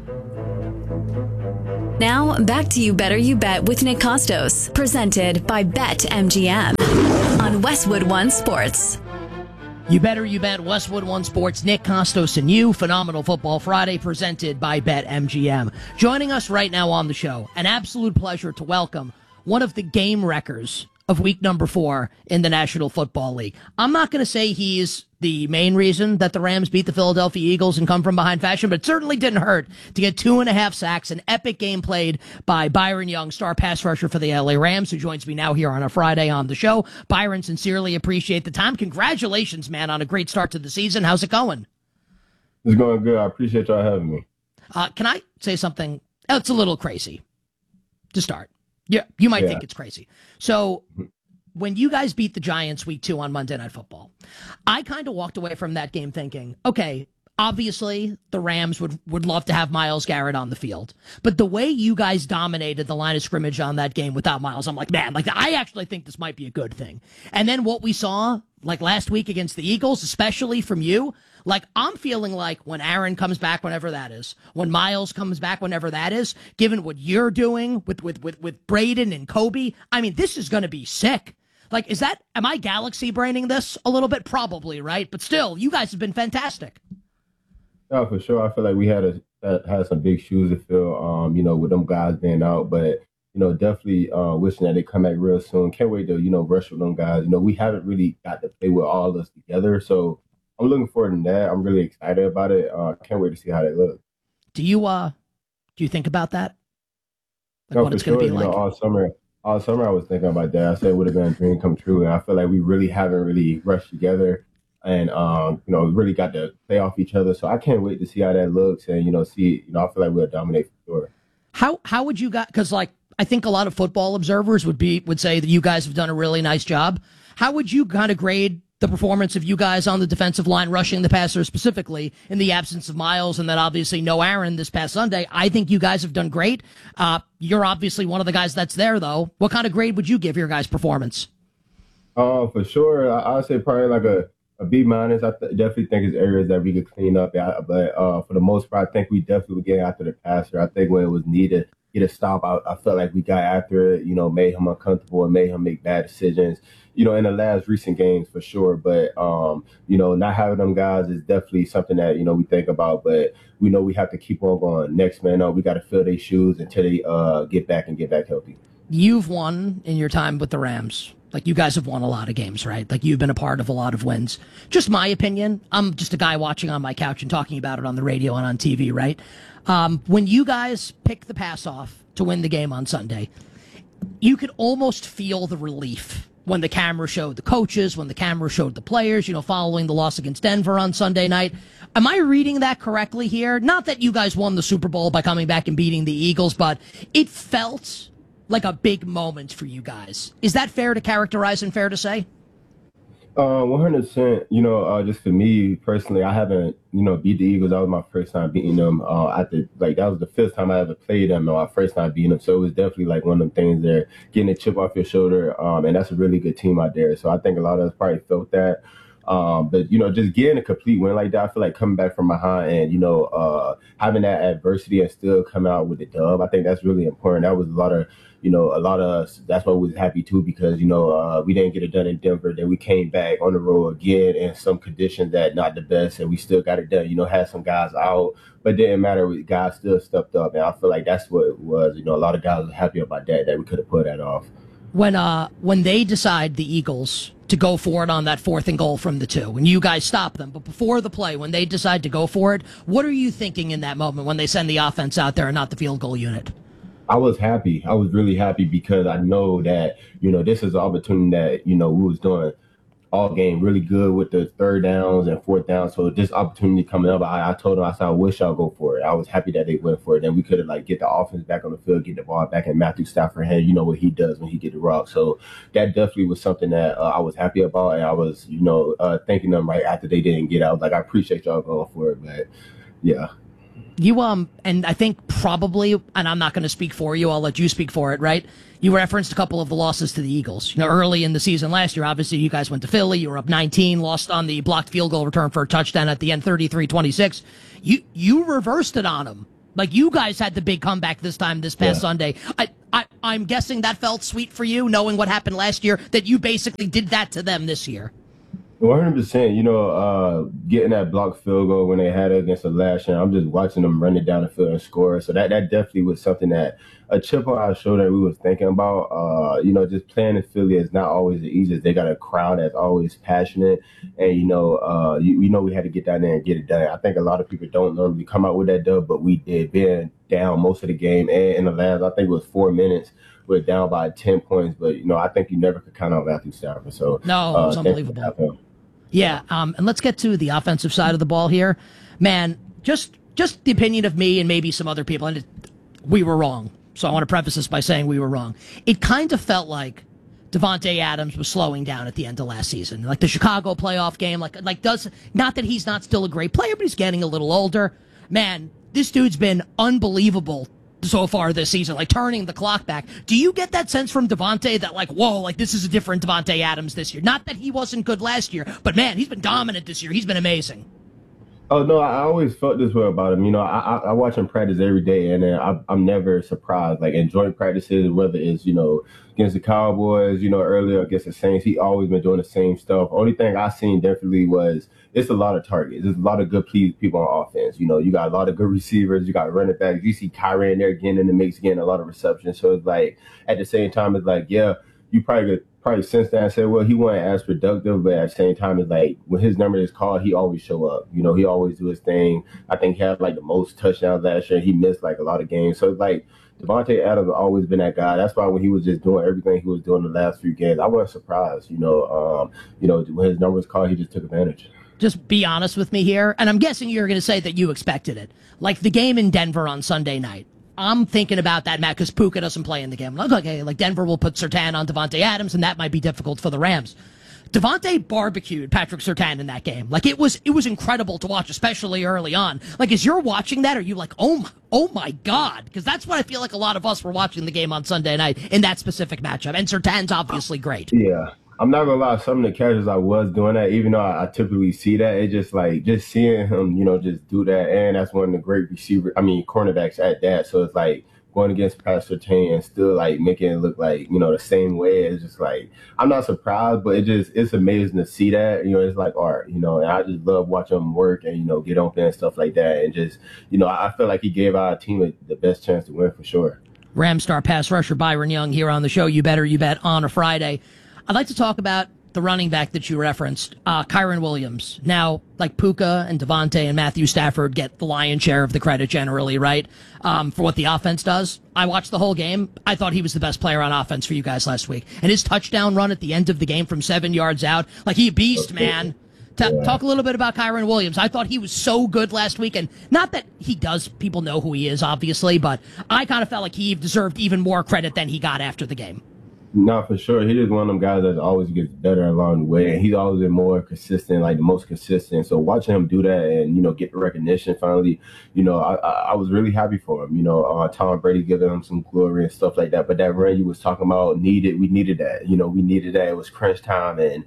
Now, back to You Better You Bet with Nick Costos, presented by BetMGM on Westwood One Sports. You Better You Bet, Westwood One Sports, Nick Costos and you. Phenomenal Football Friday presented by BetMGM. Joining us right now on the show, an absolute pleasure to welcome one of the game wreckers of week number 4 in the National Football League. I'm not going to say he's the main reason that the Rams beat the Philadelphia Eagles and come from behind fashion, but it certainly didn't hurt to get 2.5 sacks, an epic game played by Byron Young, star pass rusher for the LA Rams, who joins me now here on a Friday on the show. Byron, sincerely appreciate the time. Congratulations, man, on a great start to the season. How's it going? It's going good. I appreciate y'all having me. Can I say something? It's a little crazy to start. Yeah, you might think it's crazy. So when you guys beat the Giants week 2 on Monday Night Football, I kind of walked away from that game thinking, okay, obviously the Rams would love to have Myles Garrett on the field. But the way you guys dominated the line of scrimmage on that game without Myles, I'm like, man, I actually think this might be a good thing. And then what we saw last week against the Eagles, especially from you, I'm feeling like when Aaron comes back, whenever that is, when Myles comes back, whenever that is, given what you're doing with Braden and Kobe, I mean, this is going to be sick. Am I galaxy braining this a little bit? Probably, right? But still, you guys have been fantastic. Yeah, for sure. I feel like we had some big shoes to fill, with them guys being out, but definitely wishing that they come back real soon. Can't wait to, rush with them guys. We haven't really got to play with all of us together, so I'm looking forward to that. I'm really excited about it. Can't wait to see how they look. Do you think about that? What it's going to be like? All summer I was thinking about that. I said it would have been a dream come true, and I feel like we really haven't really rushed together and really got to play off each other. So I can't wait to see how that looks and I feel like we'll dominate for sure. How would you guys? Because I think a lot of football observers would say that you guys have done a really nice job. How would you kind of grade the performance of you guys on the defensive line, rushing the passer specifically in the absence of Myles, and then obviously no Aaron this past Sunday? I think you guys have done great. You're obviously one of the guys that's there, though. What kind of grade would you give your guys' performance? For sure, I would say probably like a B minus. I definitely think it's areas that we could clean up. But for the most part, I think we definitely would get after the passer. I think when it was needed, get a stop, I felt like we got after it, made him uncomfortable and made him make bad decisions, in the last recent games for sure. But, not having them guys is definitely something that, we think about. But we know we have to keep on going. Next man up, we got to fill their shoes until they get back healthy. You've won in your time with the Rams. You guys have won a lot of games, right? You've been a part of a lot of wins. Just my opinion. I'm just a guy watching on my couch and talking about it on the radio and on TV, right? When you guys pick the pass off to win the game on Sunday, you could almost feel the relief when the camera showed the coaches, when the camera showed the players, following the loss against Denver on Sunday night. Am I reading that correctly here? Not that you guys won the Super Bowl by coming back and beating the Eagles, but it felt like a big moment for you guys. Is that fair to characterize and fair to say? 100%. Just for me personally, I haven't, beat the Eagles. That was my first time beating them. That was the fifth time I ever played them. My first time beating them. So it was definitely one of them things there, getting a chip off your shoulder. And that's a really good team out there. So I think a lot of us probably felt that. But just getting a complete win like that, I feel like coming back from behind and, having that adversity and still come out with the dub, I think that's really important. That was a lot of us, that's why we was happy too, because, we didn't get it done in Denver. Then we came back on the road again in some conditions that not the best, and we still got it done. Had some guys out, but it didn't matter. Guys still stepped up, and I feel like that's what it was. A lot of guys were happy about that we could have put that off. When they decide, the Eagles, to go for it on that 4th and goal from the 2, and you guys stop them, but before the play, when they decide to go for it, what are you thinking in that moment when they send the offense out there and not the field goal unit? I was happy. I was really happy because I know that, this is an opportunity that, we was doing all game really good with the 3rd downs and 4th downs. So this opportunity coming up, I told them, I said, I wish y'all go for it. I was happy that they went for it. Then we could have get the offense back on the field, get the ball back in Matthew Stafford's hand. You know what he does when he get the rock. So that definitely was something that I was happy about. And I was, thanking them right after they didn't get out. I appreciate y'all going for it, but yeah. You, and I think probably, and I'm not going to speak for you, I'll let you speak for it, right? You referenced a couple of the losses to the Eagles. Early in the season last year, obviously you guys went to Philly, you were up 19, lost on the blocked field goal return for a touchdown at the end, 33-26. You reversed it on them Like, you guys had the big comeback this past Sunday. I'm guessing that felt sweet for you, knowing what happened last year, that you basically did that to them this year. 100%. Getting that blocked field goal when they had it against the last year, I'm just watching them run it down the field and score. So that definitely was something that a chip on our shoulder we was thinking about. Just playing in Philly is not always the easiest. They got a crowd that's always passionate, and we had to get down there and get it done. I think a lot of people don't normally come out with that dub, but we did. Being down most of the game, and in the last, I think it was 4 minutes. We're down by 10 points, but I think you never could count on Matthew Stafford. So no, it's unbelievable. Yeah, and let's get to the offensive side of the ball here. Man, just the opinion of me and maybe some other people, and we were wrong. So I want to preface this by saying we were wrong. It kind of felt like Davante Adams was slowing down at the end of last season. Like the Chicago playoff game, not that he's not still a great player, but he's getting a little older. Man, this dude's been unbelievable so far this season, like turning the clock back. Do you get that sense from Davante that this is a different Davante Adams this year? Not that he wasn't good last year, but man, he's been dominant this year. He's been amazing. Oh, no, I always felt this way about him. I watch him practice every day, and I'm never surprised. Like, in joint practices, whether it's, against the Cowboys, earlier against the Saints, he always been doing the same stuff. Only thing I seen definitely was it's a lot of targets. There's a lot of good people on offense. You got a lot of good receivers. You got running backs. You see Kyren there getting in the mix, getting a lot of receptions. So it's like, at the same time, it's like, yeah, you probably sense that and say, well, he wasn't as productive, but at the same time, it's like when his number is called, he always show up. He always do his thing. I think he had the most touchdowns last year. He missed a lot of games. So it's like Davante Adams has always been that guy. That's why when he was just doing everything he was doing the last few games, I wasn't surprised. When his number was called, he just took advantage. Just be honest with me here, and I'm guessing you're going to say that you expected it. Like the game in Denver on Sunday night. I'm thinking about that, Matt, because Puka doesn't play in the game. Like Denver will put Surtain on Davante Adams, and that might be difficult for the Rams. Davante barbecued Patrick Surtain in that game. It was incredible to watch, especially early on. As you're watching that, are you like, oh my God? Because that's what I feel like a lot of us were watching the game on Sunday night in that specific matchup. And Surtain's obviously great. Yeah. I'm not gonna lie, some of the catches I was doing that, even though I typically see that, it's just just seeing him, just do that, and that's one of the great cornerbacks at that. So it's going against Patrick Surtain and still making it look the same way. It's just I'm not surprised, but it's amazing to see that. It's like art, and I just love watching him work and get open and stuff like that, and just I feel like he gave our team the best chance to win for sure. Ram star pass rusher Byron Young here on the show. You Better You Bet on a Friday. I'd like to talk about the running back that you referenced, Kyren Williams. Now, Puka and Davante and Matthew Stafford get the lion's share of the credit generally, right, for what the offense does. I watched the whole game. I thought he was the best player on offense for you guys last week. And his touchdown run at the end of the game from 7 yards out, he a beast, man. Talk a little bit about Kyren Williams. I thought he was so good last week, and not that he does. People know who he is, obviously, but I kind of felt like he deserved even more credit than he got after the game. No, for sure. He's just one of them guys that always gets better along the way. And he's always been more consistent, the most consistent. So watching him do that and, get the recognition finally, I was really happy for him. Tom Brady giving him some glory and stuff like that. But that run you was talking about, we needed that. We needed that. It was crunch time. And,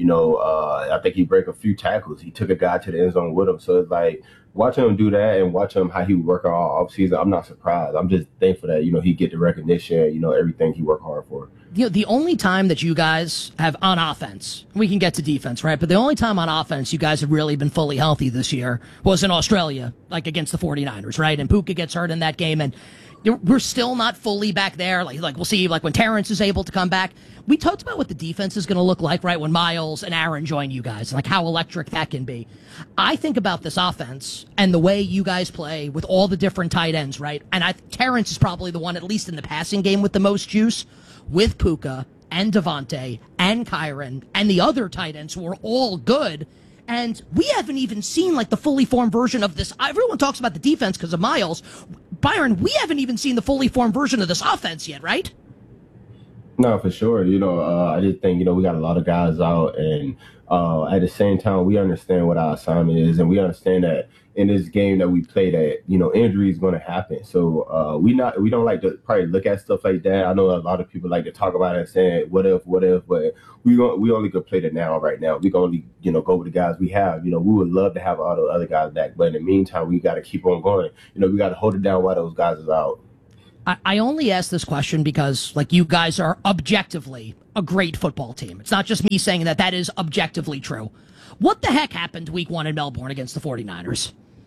I think he broke a few tackles. He took a guy to the end zone with him. So it's watching him do that and watching him how he work all offseason, I'm not surprised. I'm just thankful that, he get the recognition, everything he worked hard for. The only time that you guys have on offense, we can get to defense, right? But the only time on offense you guys have really been fully healthy this year was in Australia, against the 49ers, right? And Puka gets hurt in that game, and we're still not fully back there. We'll see, when Terrence is able to come back. We talked about what the defense is going to look like, right, when Miles and Aaron join you guys, how electric that can be. I think about this offense and the way you guys play with all the different tight ends, right? And Terrence is probably the one, at least in the passing game, with the most juice, with Puka and Davante and Kyren and the other tight ends who are all good. And we haven't even seen the fully formed version of this. Everyone talks about the defense because of Miles. Byron, we haven't even seen the fully formed version of this offense yet, right? No, for sure. I just think, we got a lot of guys out, and at the same time, we understand what our assignment is, and we understand that in this game that we play that, injury is going to happen. So we don't like to probably look at stuff like that. I know a lot of people like to talk about it and saying, what if, but we only could play the now right now. We can only, go with the guys we have. We would love to have all the other guys back, but in the meantime, we got to keep on going. We got to hold it down while those guys are out. I only ask this question because, you guys are objectively a great football team. It's not just me saying that is objectively true. What the heck happened week 1 in Melbourne against the 49ers?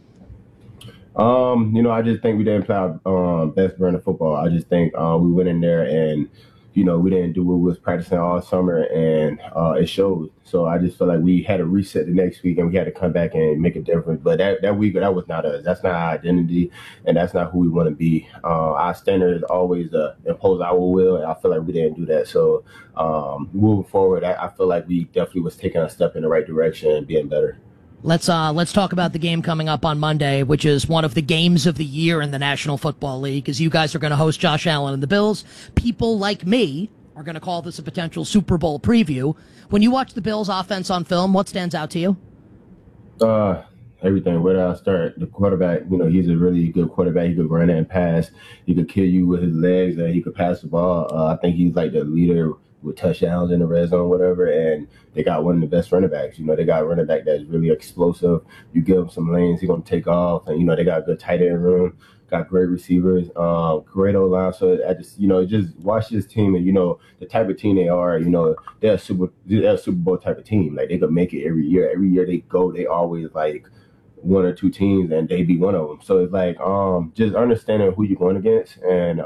I just think we didn't play our best brand of football. I just think we went in there and, we didn't do what we was practicing all summer, and it showed. So I just feel like we had to reset the next week, and we had to come back and make a difference. But that week, that was not us. That's not our identity, and that's not who we want to be. Our standard is always to impose our will, and I feel like we didn't do that. So moving forward, I feel like we definitely was taking a step in the right direction and being better. Let's talk about the game coming up on Monday, which is one of the games of the year in the National Football League, as you guys are going to host Josh Allen and the Bills. People like me are going to call this a potential Super Bowl preview. When you watch the Bills offense on film, what stands out to you? Everything. Where do I start? The quarterback, he's a really good quarterback. He could run and pass. He could kill you with his legs, and he could pass the ball. I think he's like the leader with touchdowns in the red zone, whatever, and they got one of the best running backs. They got a running back that's really explosive. You give him some lanes, he's going to take off, and, they got a good tight end room, got great receivers, great O-line. So I just, just watch this team, and, the type of team they are, they're a Super Bowl type of team. Like, they could make it every year. Every year they go, they always, like, one or two teams, and they be one of them. So it's like just understanding who you're going against, and,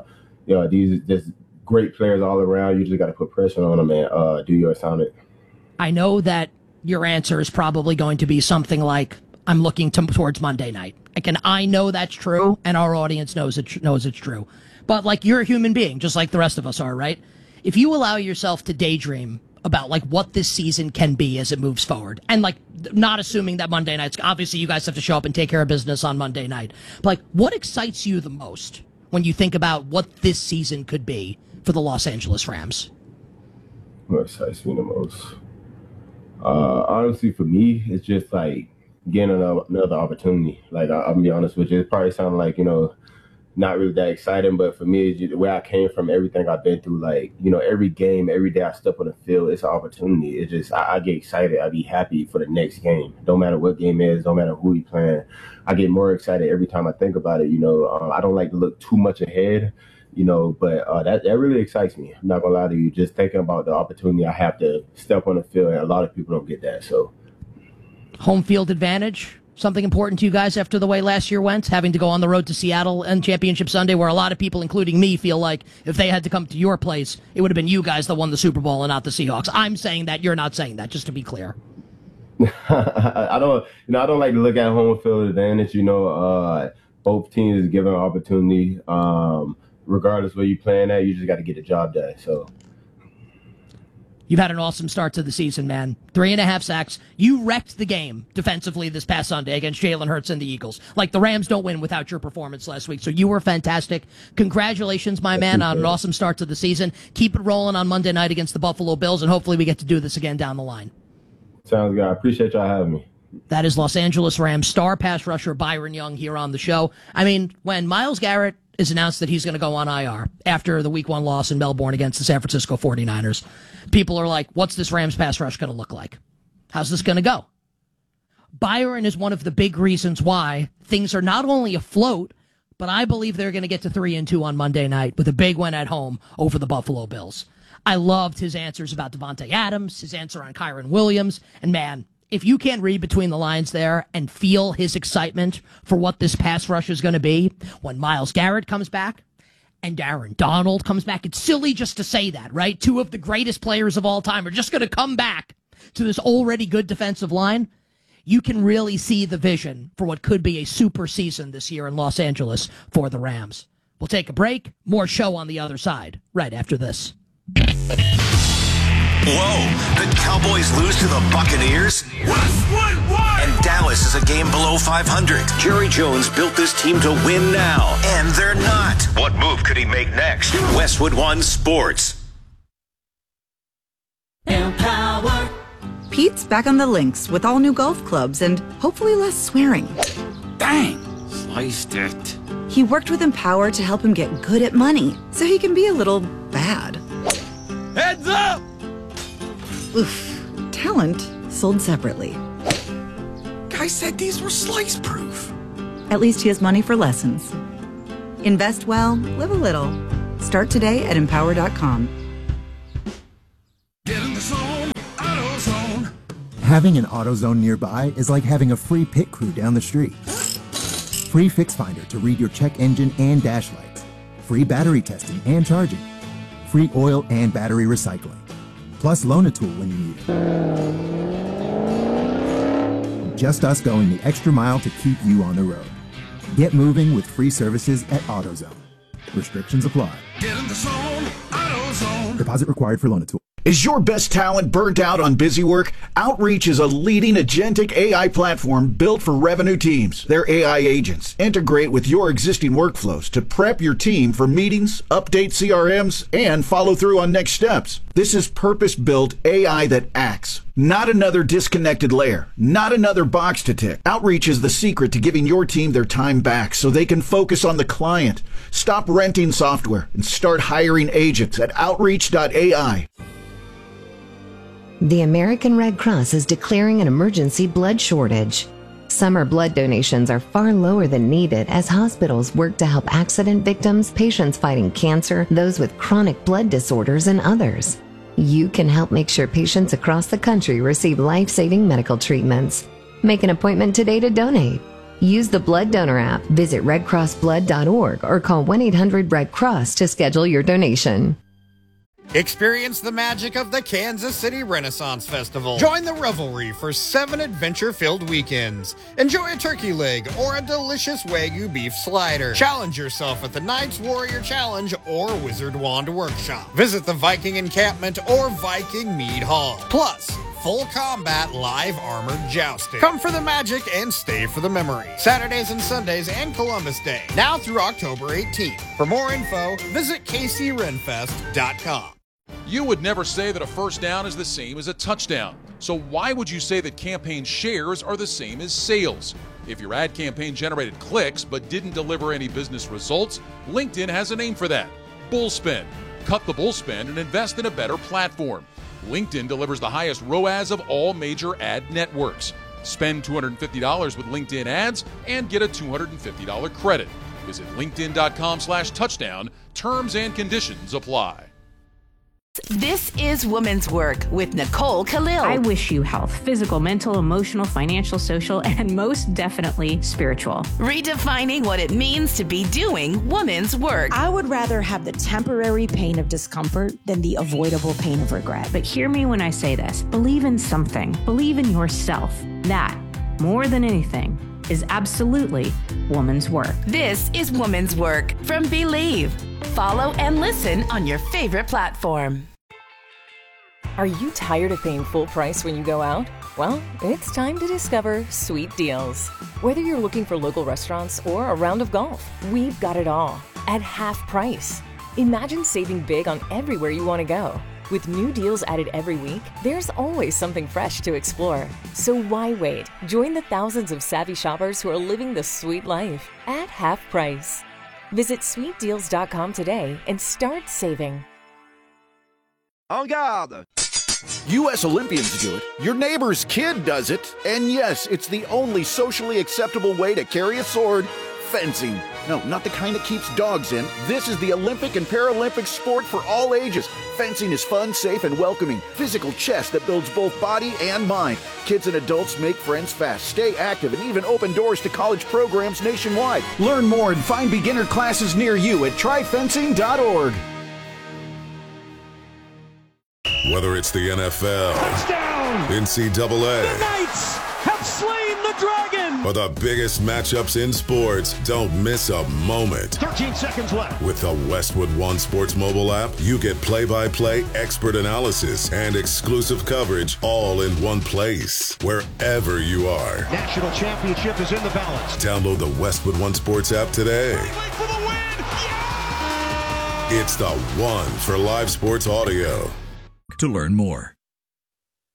these just great players all around. You just got to put pressure on them and do your assignment. I know that your answer is probably going to be something like, I'm looking towards Monday night. I know that's true, and our audience knows it's true. But, you're a human being, just like the rest of us are, right? If you allow yourself to daydream about, what this season can be as it moves forward, and, not assuming that Monday night's, obviously you guys have to show up and take care of business on Monday night. But, what excites you the most when you think about what this season could be for the Los Angeles Rams? What excites me the most? Honestly, for me, it's just getting another opportunity. I'm gonna be honest with you. It probably sounds like, not really that exciting, but for me, it's just where I came from, everything I've been through, every game, every day I step on the field, it's an opportunity. It's just, I get excited. I be happy for the next game. Don't matter what game it is, don't matter who we playing. I get more excited every time I think about it. I don't like to look too much ahead. But that really excites me. I'm not gonna lie to you. Just thinking about the opportunity I have to step on the field, and a lot of people don't get that. So, home field advantage, something important to you guys after the way last year went, having to go on the road to Seattle and Championship Sunday, where a lot of people, including me, feel like if they had to come to your place, it would have been you guys that won the Super Bowl and not the Seahawks. I'm saying that, you're not saying that, just to be clear. I don't like to look at home field advantage. Both teams is given an opportunity. Regardless where you're playing at, you just got to get the job done. So, you've had an awesome start to the season, man. 3.5 sacks. You wrecked the game defensively this past Sunday against Jalen Hurts and the Eagles. The Rams don't win without your performance last week, so you were fantastic. Congratulations, my man, on an awesome start to the season. Keep it rolling on Monday night against the Buffalo Bills, and hopefully we get to do this again down the line. Sounds good. I appreciate y'all having me. That is Los Angeles Rams star pass rusher Byron Young here on the show. When Myles Garrett is announced that he's going to go on IR after the Week 1 loss in Melbourne against the San Francisco 49ers, people are like, what's this Rams pass rush going to look like? How's this going to go? Byron is one of the big reasons why things are not only afloat, but I believe they're going to get to 3-2 on Monday night with a big win at home over the Buffalo Bills. I loved his answers about Devontae Adams, his answer on Kyren Williams, and man, if you can't read between the lines there and feel his excitement for what this pass rush is going to be when Myles Garrett comes back and Aaron Donald comes back, it's silly just to say that, right? Two of the greatest players of all time are just going to come back to this already good defensive line. You can really see the vision for what could be a super season this year in Los Angeles for the Rams. We'll take a break. More show on the other side right after this. Whoa, the Cowboys lose to the Buccaneers? Westwood won! And Dallas is a game below 500. Jerry Jones built this team to win now, and they're not. What move could he make next? Westwood One Sports. Pete's back on the links with all new golf clubs and hopefully less swearing. Dang, sliced it. He worked with Empower to help him get good at money, so he can be a little bad. Heads up! Oof. Talent sold separately. Guy said these were slice proof. At least he has money for lessons. Invest well, live a little. Start today at Empower.com. Get in the zone, AutoZone. Having an AutoZone nearby is like having a free pit crew down the street. Free Fix Finder to read your check engine and dash lights. Free battery testing and charging. Free oil and battery recycling. Plus Loan-A-Tool when you need it. Just us going the extra mile to keep you on the road. Get moving with free services at AutoZone. Restrictions apply. Get in the zone, AutoZone. Deposit required for Loan-A-Tool. Is your best talent burnt out on busy work? Outreach is a leading agentic AI platform built for revenue teams. Their AI agents integrate with your existing workflows to prep your team for meetings, update CRMs, and follow through on next steps. This is purpose-built AI that acts. Not another disconnected layer. Not another box to tick. Outreach is the secret to giving your team their time back so they can focus on the client. Stop renting software and start hiring agents at Outreach.ai. The American Red Cross is declaring an emergency blood shortage. Summer blood donations are far lower than needed as hospitals work to help accident victims, patients fighting cancer, those with chronic blood disorders, and others. You can help make sure patients across the country receive life-saving medical treatments. Make an appointment today to donate. Use the Blood Donor app, visit redcrossblood.org, or call 1-800-RED-CROSS to schedule your donation. Experience the magic of the Kansas City Renaissance Festival. Join the revelry for 7 adventure-filled weekends. Enjoy a turkey leg or a delicious Wagyu beef slider. Challenge yourself at the Knights Warrior Challenge or Wizard Wand Workshop. Visit the Viking Encampment or Viking Mead Hall. Plus, full combat live armored jousting. Come for the magic and stay for the memory. Saturdays and Sundays and Columbus Day. Now through October 18th. For more info, visit kcrenfest.com. You would never say that a first down is the same as a touchdown. So why would you say that campaign shares are the same as sales? If your ad campaign generated clicks but didn't deliver any business results, LinkedIn has a name for that. Bullspend. Cut the bullspend and invest in a better platform. LinkedIn delivers the highest ROAS of all major ad networks. Spend $250 with LinkedIn ads and get a $250 credit. Visit linkedin.com/touchdown. Terms and conditions apply. This is Women's Work with Nicole Khalil. I wish you health, physical, mental, emotional, financial, social, and most definitely spiritual. Redefining what it means to be doing women's work. I would rather have the temporary pain of discomfort than the avoidable pain of regret. But hear me when I say this. Believe in something. Believe in yourself. That, more than anything, is absolutely woman's work. This is Woman's Work from Believe. Follow and listen on your favorite platform. Are you tired of paying full price when you go out? Well, it's time to discover Sweet Deals. Whether you're looking for local restaurants or a round of golf, we've got it all at half price. Imagine saving big on everywhere you want to go. With new deals added every week, there's always something fresh to explore. So why wait? Join the thousands of savvy shoppers who are living the sweet life at half price. Visit sweetdeals.com today and start saving. En garde! U.S. Olympians do it, your neighbor's kid does it, and yes, it's the only socially acceptable way to carry a sword: fencing. No, not the kind that keeps dogs in. This is the Olympic and Paralympic sport for all ages. Fencing is fun, safe, and welcoming. Physical chess that builds both body and mind. Kids and adults make friends fast, stay active, and even open doors to college programs nationwide. Learn more and find beginner classes near you at tryfencing.org. Whether it's the NFL, touchdown, NCAA, the Knights have slain the dragon, or the biggest matchups in sports, don't miss a moment. 13 seconds left. With the Westwood One Sports mobile app, you get play-by-play expert analysis and exclusive coverage all in one place, wherever you are. National championship is in the balance. Download the Westwood One Sports app today. For the win. Yeah! It's the one for live sports audio. To learn more.